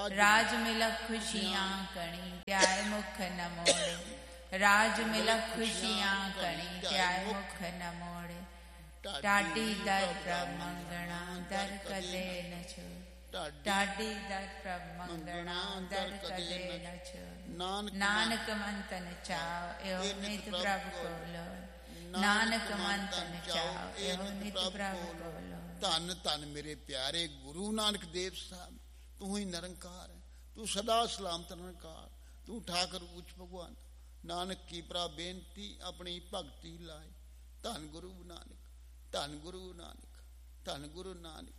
ਰਾਜ milk ਖੁਸ਼ੀਆਂ ਕਣੀ ਧਿਆਏ ਮੁਖ ਨ ਮੋੜੇ। ਰਾਜ ਮਿਲਕ ਖੁਸ਼ੀਆਂ ਕਣੀ ਧਿਆਏ ਮੁਖ ਨ ਮੋੜੇ। ਢਾਡੀ ਦਰ ਪ੍ਰਭ ਮੰਗਣਾ ਦਰ ਕਦੇ ਨ ਛੋੜ। ਢਾਡੀ ਦਰ ਪ੍ਰਭ ਮੰਗਣਾ ਦਰ ਕਦੇ ਨ ਛੋੜ। ਨਾਨਕ ਮੰਤਨ ਚਾਉ ਇਹੋ ਨਿਤ ਪ੍ਰਭ ਕੋ ਲੋੜ। ਨਾਨਕ ਮੰਤਨ ਚਾਉ ਇਹੋ ਨਿਤ ਪ੍ਰਭ ਕੋ ਲੋੜ। ਧੰਨ ਧੰਨ ਮੇਰੇ ਪਿਆਰੇ ਗੁਰੂ ਨਾਨਕ ਦੇਵ ਸਾਹਿਬ, ਤੂੰ ਹੀ ਨਿਰੰਕਾਰ ਹੈ, ਤੂੰ ਸਦਾ ਸਲਾਮਤ ਨਿਰੰਕਾਰ, ਤੂੰ ਠਾਕੁਰ ਉੱਚ ਭਗਵਾਨ। ਨਾਨਕ ਕੀ ਭਰਾ ਬੇਨਤੀ ਆਪਣੀ ਭਗਤੀ ਲਾਏ। ਧੰਨ ਗੁਰੂ ਨਾਨਕ, ਧੰਨ ਗੁਰੂ ਨਾਨਕ, ਧੰਨ ਗੁਰੂ ਨਾਨਕ।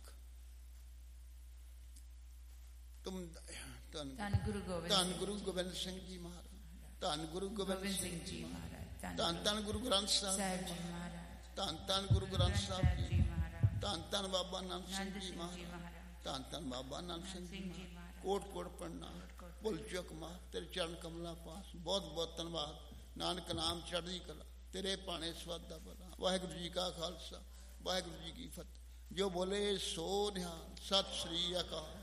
ਧੰਨ ਗੁਰੂ ਗੋਬਿੰਦ ਸਿੰਘ ਜੀ ਮਹਾਰਾਜ, ਧੰਨ ਗੁਰੂ ਗੋਬਿੰਦ ਸਿੰਘ ਜੀ ਮਹਾਰਾਜ, ਧੰਨ ਧੰਨ ਗੁਰੂ ਗ੍ਰੰਥ ਸਾਹਿਬ ਜੀ ਮਹਾਰਾਜ, ਧੰਨ ਧੰਨ ਗੁਰੂ ਗ੍ਰੰਥ ਸਾਹਿਬ ਜੀ, ਧੰਨ ਧੰਨ ਬਾਬਾ ਨਾਨਕ ਸਿੰਘ ਜੀ ਮਹਾਰਾਜ, ਧੰਨ ਧੰਨ ਬਾਬਾ ਨਾਨਕ ਸਿੰਘ ਜੀ ਮਹਾਰਾਜ। ਕੋਟ ਕੋਟ ਪ੍ਰਣਾਮ, ਭੁੱਲ ਚੁੱਕ ਮਾਂ ਤੇਰੇ ਚਰਨ ਕਮਲਾਂ ਪਾਸ। ਬਹੁਤ ਬਹੁਤ ਧੰਨਵਾਦ। ਨਾਨਕ ਨਾਮ ਚੜ੍ਹਦੀ ਕਲਾ, ਤੇਰੇ ਭਾਣੇ ਸਵੱਧ ਦਾ ਭਲਾ। ਵਾਹਿਗੁਰੂ ਜੀ ਕਾ ਖਾਲਸਾ, ਵਾਹਿਗੁਰੂ ਜੀ ਕੀ ਫਤਿਹ। ਜੋ ਬੋਲੇ ਸੋ ਨਿਹਾਲ। ਸਤਿ ਸ੍ਰੀ ਅਕਾਲ।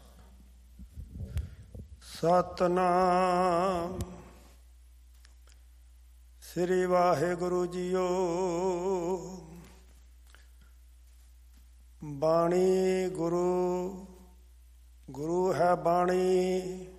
ਸਤਿਨਾਮ ਸ੍ਰੀ ਵਾਹਿਗੁਰੂ ਜੀਓ। ਬਾਣੀ ਗੁਰੂ, ਗੁਰੂ ਹੈ ਬਾਣੀ।